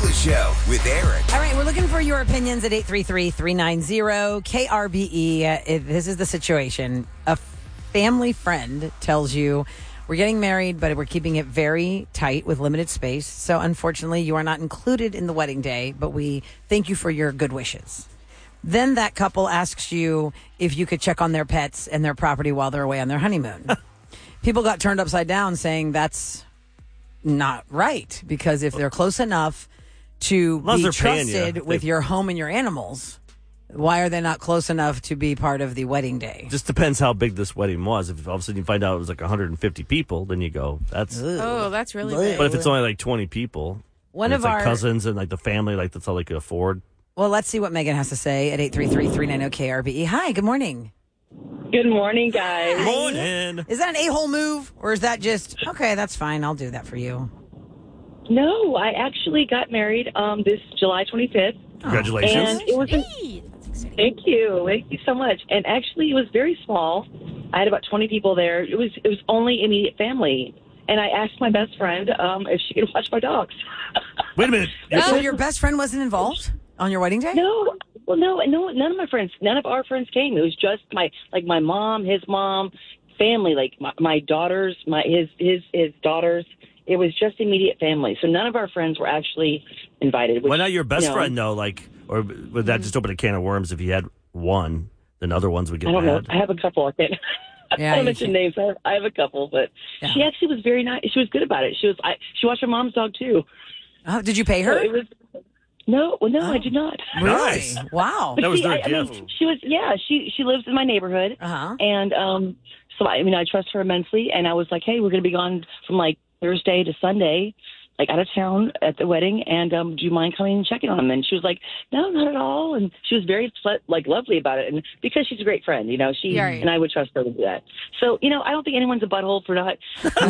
Noah Show with Eric. All right, we're looking for your opinions at 833-390-KRBE. This is the situation. A family friend tells you, we're getting married, but we're keeping it very tight with limited space. So unfortunately, you are not included in the wedding day, but we thank you for your good wishes. Then that couple asks you if you could check on their pets and their property while they're away on their honeymoon. People got turned upside down saying that's not right, because if they're close enough to be trusted with your home and your animals, why are they not close enough to be part of the wedding day? Just depends how big this wedding was. If all of a sudden you find out it was like 150 people, then you go, that's... Oh, that's really big. But if it's only like 20 people, one of our cousins and like the family, like that's all they could afford. Well, let's see what Megan has to say at 833-390-KRBE. Hi, good morning. Good morning, guys. Good morning. Is that an a-hole move, or is that just, okay, that's fine, I'll do that for you? No, I actually got married this July 25th. Congratulations. And it was Thank you so much. And actually, it was very small. I had about 20 people there. It was only immediate family. And I asked my best friend if she could watch my dogs. Wait a minute. So your best friend wasn't involved on your wedding day? No. Well, no, none of my friends, none of our friends came. It was just my mom, his mom, family, like my daughters, his daughters. It was just immediate family. So none of our friends were actually invited. Why not your best friend, though? Or would that just open a can of worms if you had one, then other ones would get I don't mad? know. I have a couple. I can't mention names. I have a couple, but she actually was very nice. She was good about it. She watched her mom's dog, too. Oh, did you pay her? So No, I did not. Really? Nice. Wow. That was their I gift. mean, she lives in my neighborhood. And so, I trust her immensely. And I was like, hey, we're going to be gone from like Thursday to Sunday, like out of town at the wedding. And do you mind coming and checking on them? And she was like, no, not at all. And she was very lovely about it. And because she's a great friend, she and I would trust her to do that. So, I don't think anyone's a butthole for not,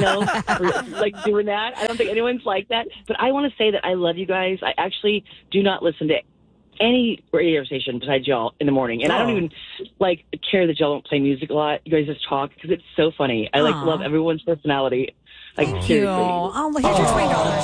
for, doing that. I don't think anyone's like that. But I want to say that I love you guys. I actually do not listen to any radio station besides y'all in the morning. And I don't even care that y'all don't play music a lot. You guys just talk because it's so funny. I love everyone's personality. Seriously. Oh, here's your $20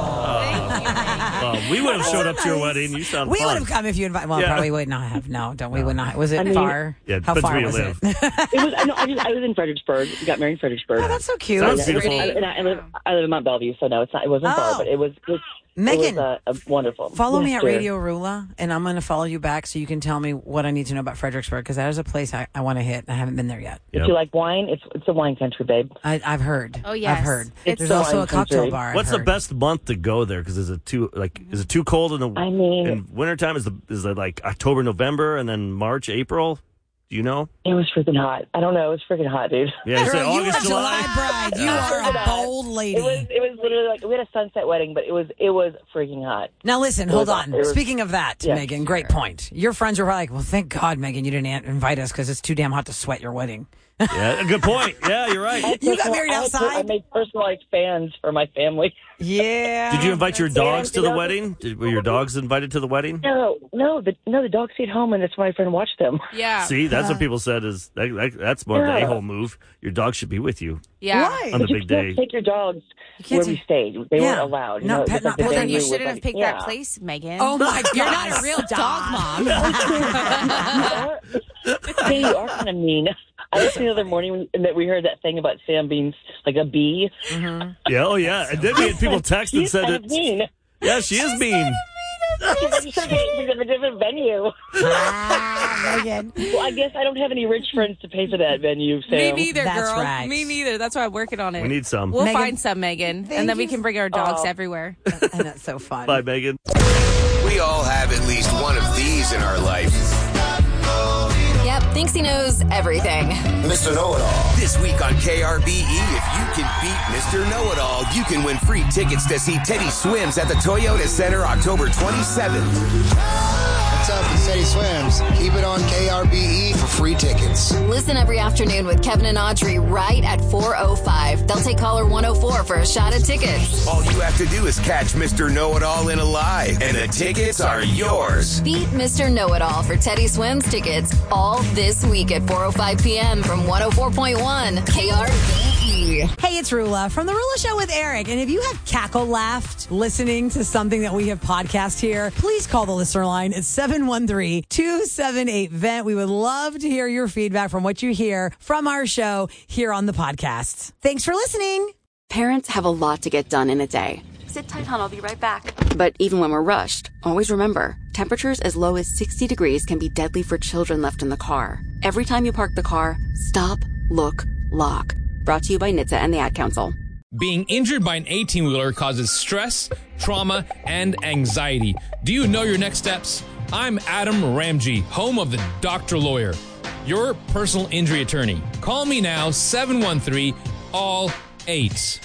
to go. We would have showed up to your wedding. You sound We fun. would have come if you invited. Well, probably would not have. No, don't we? Would not. Was it far? Yeah, how far was it? I was in Fredericksburg. We got married in Fredericksburg. Oh, that's so cute. Sounds beautiful. And I live in Mount Bellevue, so no, it wasn't far, but it was Megan, it was wonderful. Follow me at Radio Rula, and I'm going to follow you back so you can tell me what I need to know about Fredericksburg, because that is a place I want to hit, and I haven't been there yet. If you like wine, it's a wine country, babe. I've heard. Oh, yes. I've heard. There's also a cocktail country. bar. What's the best month to go there? Because is it too cold in the in wintertime? Is it like October, November, and then March, April? Do you know? It was freaking hot. I don't know. It was freaking hot, dude. Yeah, Girl, August, you are July. bride. You are a bold lady. It was literally we had a sunset wedding, but it was freaking hot. Now listen, hold on. Speaking of that, Yeah. Megan, great point. Your friends were like, well, thank God, Megan, you didn't invite us because it's too damn hot to sweat your wedding. Yeah, good point. Yeah, you're right. You got married outside? I made personalized fans for my family. Yeah. Did you invite your dogs to the wedding? Were your dogs invited to the wedding? No. The dogs stayed home, and that's why my friend watched them. Yeah. See, that's what people said is that's more of the a-hole move. Your dog should be with you. Yeah. Why? On the You big can't day. take your dogs can't where we stayed. They weren't allowed. No, pet not- Well, then you venue should was have picked that place, Megan. Oh, my God. You're not a real dog mom. Hey, you are kind of mean. I listened the other morning that we heard that thing about Sam being like a bee. Yeah, oh yeah. And then we had people text and She's said kind of mean. Yeah, she is mean. You should have picked a different venue. Megan. Well, I guess I don't have any rich friends to pay for that venue, Sam. Me neither, That's girl. right. Me neither. That's why I'm working on it. We need some. We'll Megan, find some, Megan. And then we can bring our dogs everywhere. And that's so fun. Bye, Megan. We all have at least one of these in our life. Yep, thinks he knows everything. Mr. Know-It-All. This week on KRBE, if you can beat Mr. Know-It-All, you can win free tickets to see Teddy Swims at the Toyota Center October 27th. What's up? It's Teddy Swims. Keep it on KRBE for free tickets. Listen every afternoon with Kevin and Audrey right at 4:05. They'll take caller 104 for a shot at tickets. All you have to do is catch Mr. Know-It-All in a live, and the tickets are yours. Beat Mr. Know-It-All for Teddy Swims tickets all this week at 4:05 p.m. from 104.1 KRBE. Hey, it's Rula from The Rula Show with Eric. And if you have cackle laughed listening to something that we have podcast here, please call the listener line at 713-278-VENT. We would love to hear your feedback from what you hear from our show here on the podcast. Thanks for listening. Parents have a lot to get done in a day. Sit tight, hon. I'll be right back. But even when we're rushed, always remember, temperatures as low as 60 degrees can be deadly for children left in the car. Every time you park the car, stop, look, lock. Brought to you by NHTSA and the Ad Council. Being injured by an 18-wheeler causes stress, trauma, and anxiety. Do you know your next steps? I'm Adam Ramji, home of the Dr. Lawyer, your personal injury attorney. Call me now, 713-ALL-8.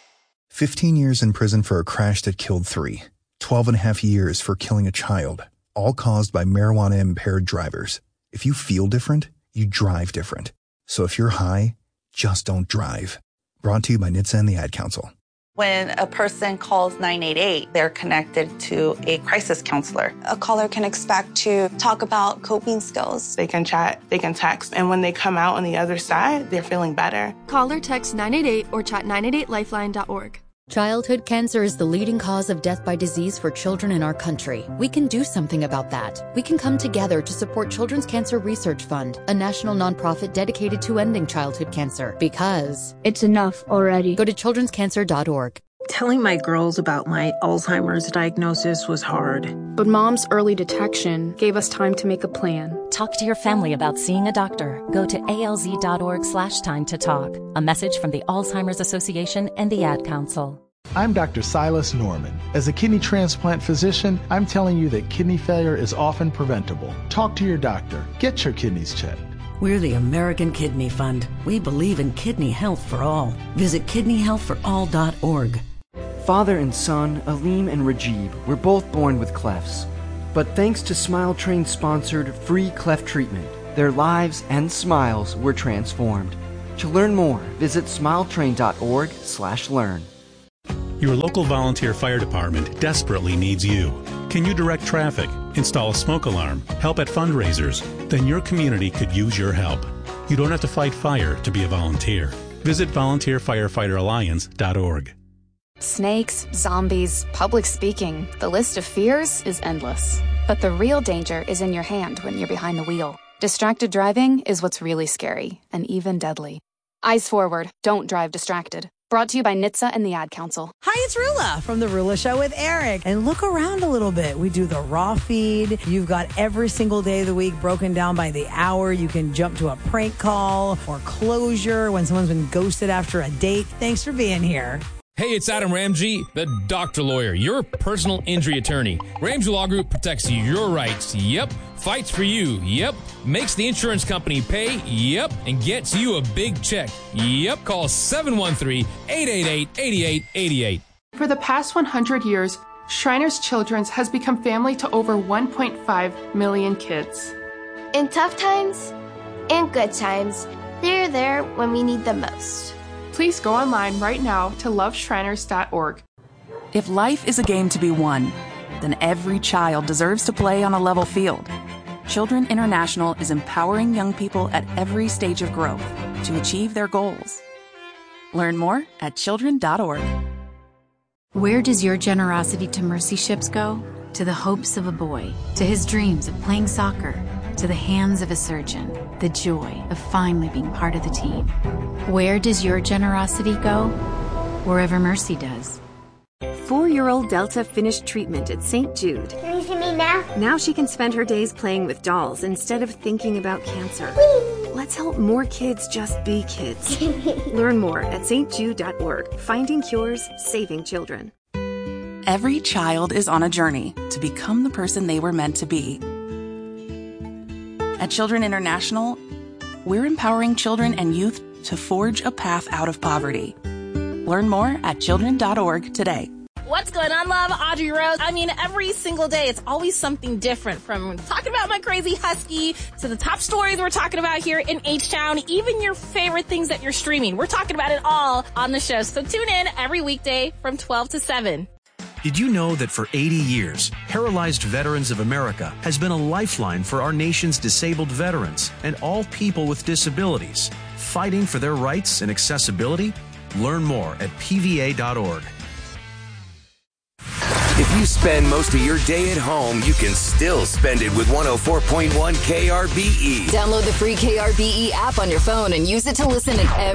15 years in prison for a crash that killed 3. 12 and a half years for killing a child, all caused by marijuana-impaired drivers. If you feel different, you drive different. So if you're high, just don't drive. Brought to you by NHTSA and the Ad Council. When a person calls 988, they're connected to a crisis counselor. A caller can expect to talk about coping skills. They can chat, they can text, and when they come out on the other side, they're feeling better. Call or text 988 or chat 988lifeline.org. Childhood cancer is the leading cause of death by disease for children in our country. We can do something about that. We can come together to support Children's Cancer Research Fund, a national nonprofit dedicated to ending childhood cancer. Because it's enough already. Go to childrenscancer.org. Telling my girls about my Alzheimer's diagnosis was hard. But Mom's early detection gave us time to make a plan. Talk to your family about seeing a doctor. Go to alz.org/time to talk. A message from the Alzheimer's Association and the Ad Council. I'm Dr. Silas Norman. As a kidney transplant physician, I'm telling you that kidney failure is often preventable. Talk to your doctor. Get your kidneys checked. We're the American Kidney Fund. We believe in kidney health for all. Visit kidneyhealthforall.org. Father and son, Aleem and Rajiv, were both born with clefts. But thanks to Smile Train sponsored free cleft treatment, their lives and smiles were transformed. To learn more, visit smiletrain.org/learn. Your local volunteer fire department desperately needs you. Can you direct traffic, install a smoke alarm, help at fundraisers? Then your community could use your help. You don't have to fight fire to be a volunteer. Visit volunteerfirefighteralliance.org. Snakes, zombies, public speaking. The list of fears is endless. But the real danger is in your hand when you're behind the wheel. Distracted driving is what's really scary and even deadly. Eyes forward. Don't drive distracted. Brought to you by NHTSA and the Ad Council. Hi, it's Rula from The Rula Show with Eric. And look around a little bit. We do the raw feed. You've got every single day of the week broken down by the hour. You can jump to a prank call or closure when someone's been ghosted after a date. Thanks for being here. Hey, it's Adam Ramji, the Dr. Lawyer, your personal injury attorney. Ramji Law Group protects your rights. Yep. Fights for you. Yep. Makes the insurance company pay. Yep. And gets you a big check. Yep. Call 713-888-8888. For the past 100 years, Shriners Children's has become family to over 1.5 million kids. In tough times and good times, they're there when we need them most. Please go online right now to loveshriners.org. If life is a game to be won, then every child deserves to play on a level field. Children International is empowering young people at every stage of growth to achieve their goals. Learn more at children.org. Where does your generosity to Mercy Ships go? To the hopes of a boy, to his dreams of playing soccer, to the hands of a surgeon, the joy of finally being part of the team. Where does your generosity go? Wherever Mercy does. 4-year-old Delta finished treatment at St. Jude. Can you see me now? Now she can spend her days playing with dolls instead of thinking about cancer. Let's help more kids just be kids. Learn more at stjude.org. Finding cures, saving children. Every child is on a journey to become the person they were meant to be. At Children International, we're empowering children and youth to forge a path out of poverty. Learn more at children.org today. What's going on, love? Audrey Rose. I mean, every single day, it's always something different, from talking about my crazy husky to the top stories we're talking about here in H-Town, even your favorite things that you're streaming. We're talking about it all on the show. So tune in every weekday from 12 to 7. Did you know that for 80 years, Paralyzed Veterans of America has been a lifeline for our nation's disabled veterans and all people with disabilities, fighting for their rights and accessibility? Learn more at pva.org. If you spend most of your day at home, you can still spend it with 104.1 KRBE. Download the free KRBE app on your phone and use it to listen in